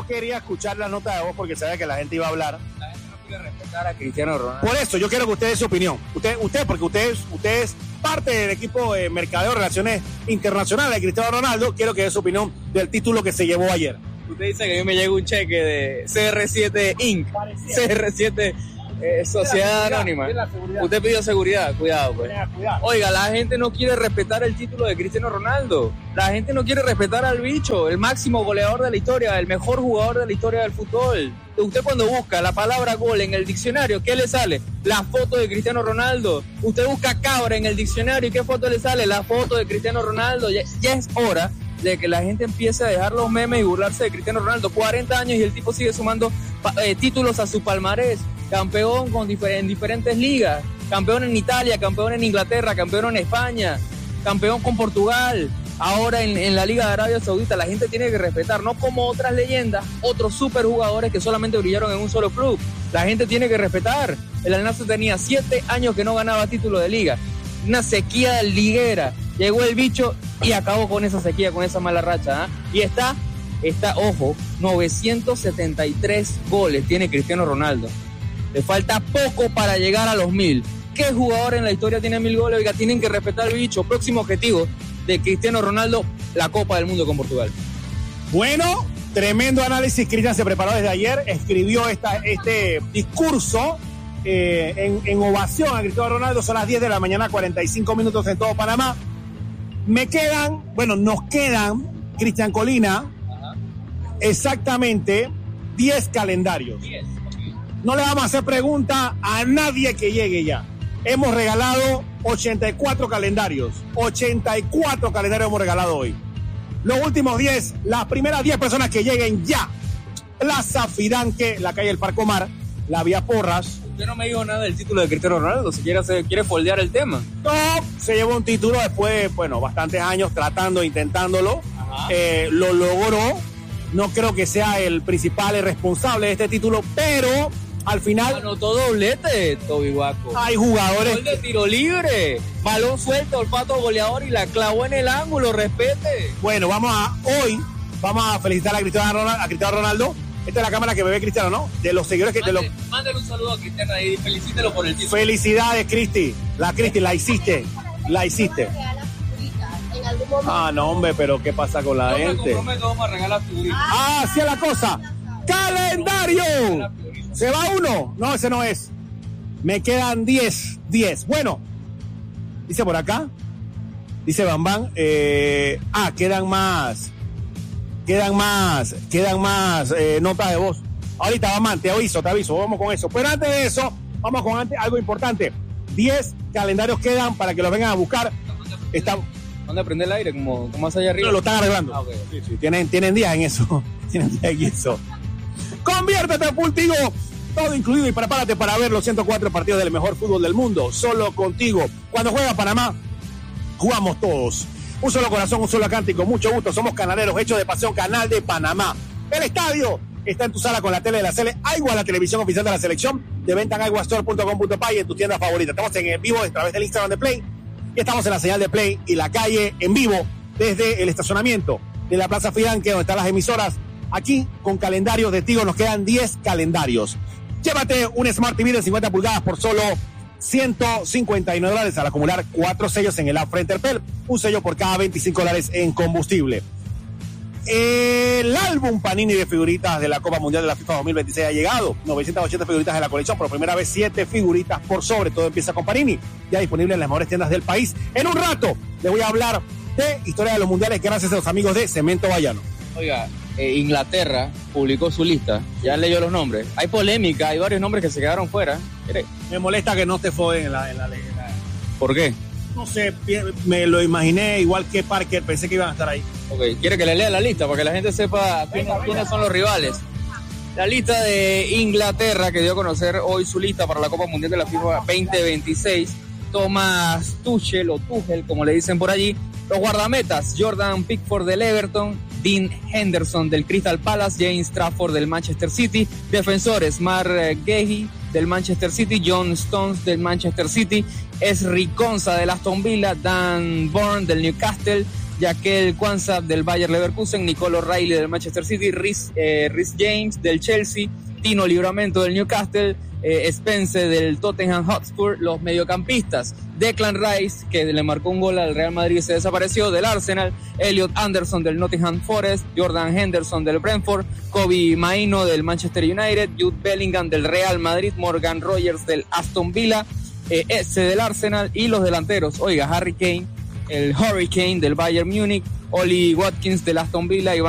yo quería escuchar la nota de voz porque sabía que la gente iba a hablar. La gente no quiere respetar a Cristiano Ronaldo. Por eso yo quiero que usted dé su opinión. Usted porque usted es parte del equipo de mercadeo de relaciones internacionales de Cristiano Ronaldo. Quiero que dé su opinión del título que se llevó ayer. Usted dice que a mí me llega un cheque de CR7 Inc. CR7 Sociedad Anónima. Usted pidió seguridad, cuidado pues. Oiga, la gente no quiere respetar el título de Cristiano Ronaldo. La gente no quiere respetar al bicho, el máximo goleador de la historia, el mejor jugador de la historia del fútbol. Usted cuando busca la palabra gol en el diccionario, ¿qué le sale? La foto de Cristiano Ronaldo. Usted busca cabra en el diccionario, ¿y qué foto le sale? La foto de Cristiano Ronaldo. Ya es hora de que la gente empiece a dejar los memes y burlarse de Cristiano Ronaldo. 40 años y el tipo sigue sumando títulos a su palmarés. Campeón en diferentes ligas. Campeón en Italia, campeón en Inglaterra, campeón en España, campeón con Portugal. Ahora en la Liga de Arabia Saudita. La gente tiene que respetar, no como otras leyendas, otros superjugadores que solamente brillaron en un solo club. La gente tiene que respetar. El Al Nassr tenía 7 años que no ganaba título de liga. Una sequía liguera. Llegó el bicho y acabó con esa sequía, con esa mala racha. Y está, ojo, 973 goles tiene Cristiano Ronaldo. Le falta poco para llegar a los 1000. ¿Qué jugador en la historia tiene 1000 goles? Oiga, tienen que respetar el bicho. Próximo objetivo de Cristiano Ronaldo, la Copa del Mundo con Portugal. Bueno, tremendo análisis. Cristian se preparó desde ayer, escribió este discurso en ovación a Cristiano Ronaldo. Son las 10 de la mañana, 45 minutos en todo Panamá. Nos quedan, Cristian Colina, exactamente 10 calendarios. 10. No le vamos a hacer pregunta a nadie que llegue ya. Hemos regalado 84 calendarios. 84 calendarios hemos regalado hoy. Los últimos 10, las primeras 10 personas que lleguen ya. Plaza Fidanque, la calle El Parcomar, la vía Porras. Usted no me dijo nada del título de Cristiano Ronaldo, si quiere foldear el tema. No, se llevó un título después de, bastantes años intentándolo. Lo logró. No creo que sea el principal y responsable de este título, pero al final anotó doblete, Toby Guaco. Hay jugadores. Gol de tiro libre, balón suelto, olfato goleador y la clavó en el ángulo, respete. Bueno, vamos a felicitar a Cristiano Ronaldo. Esta es la cámara que me ve Cristiano, ¿no? De los seguidores que Mándale un saludo a Cristiano y felicítelo por el título. Felicidades, Cristi. La hiciste. Ah, no, hombre, pero ¿qué pasa con la gente? Me comprometo, vamos a regalar figuritas. Así es la cosa. ¡Calendario! ¿Se va uno? No, ese no es. Me quedan 10. Bueno, dice por acá. Dice Bambán. Quedan más notas de voz. Ahorita, Bambán, te aviso. Vamos con eso. Pero antes de eso, vamos con algo importante. 10 calendarios quedan para que los vengan a buscar. ¿Dónde prende el aire? Como más allá arriba. Lo están arreglando. Okay. Sí. Tienen días en eso. Conviértete en Pultigo. Todo incluido y prepárate para ver los 104 partidos del mejor fútbol del mundo. Solo contigo. Cuando juega Panamá, jugamos todos. Un solo corazón, un solo cántico. Mucho gusto. Somos canaleros, hechos de pasión. Canal de Panamá. El estadio está en tu sala con la tele de la Sele. Aigua, la televisión oficial de la selección. De venta en aiguastore.com.pa y en tu tienda favorita. Estamos en vivo a través del Instagram de Play. Y estamos en la señal de Play y la calle en vivo desde el estacionamiento de la Plaza Fidanque, donde están las emisoras. Aquí, con calendarios de Tigo, nos quedan 10 calendarios. Llévate un Smart TV de 50 pulgadas por solo $159 al acumular 4 sellos en el app Frente Pel. Un sello por cada $25 en combustible. El álbum Panini de figuritas de la Copa Mundial de la FIFA 2026 ha llegado. 980 figuritas de la colección. Por primera vez 7 figuritas por sobre. Todo empieza con Panini. Ya disponible en las mejores tiendas del país. En un rato les voy a hablar de historia de los mundiales gracias a los amigos de Cemento Bayano. Oiga, Inglaterra publicó su lista. Ya leyó los nombres. Hay polémica, hay varios nombres que se quedaron fuera. ¿Quiere? Me molesta que no esté Foden en la. ¿Por qué? No sé, me lo imaginé igual que Parker, pensé que iban a estar ahí. Ok, quiere que le lea la lista para que la gente sepa quiénes son los rivales. La lista de Inglaterra, que dio a conocer hoy su lista para la Copa Mundial de la FIFA 2026. Thomas Tuchel, o Tuchel, como le dicen por allí. Los guardametas, Jordan Pickford del Everton, Dean Henderson del Crystal Palace, James Trafford del Manchester City. Defensores, Mark Guehi del Manchester City, John Stones del Manchester City, Esri Konsa del Aston Villa, Dan Burn del Newcastle, Jaquel Kwanzaa del Bayer Leverkusen, Nicolo O'Reilly del Manchester City, Rhys James del Chelsea, Tino Livramento del Newcastle, Spence del Tottenham Hotspur. Los mediocampistas: Declan Rice, que le marcó un gol al Real Madrid y se desapareció, del Arsenal; Elliot Anderson del Nottingham Forest; Jordan Henderson del Brentford; Kobbie Mainoo del Manchester United; Jude Bellingham del Real Madrid; Morgan Rogers del Aston Villa, ese del Arsenal. Y los delanteros: Harry Kane, el Hurricane del Bayern Múnich; Oli Watkins del Aston Villa,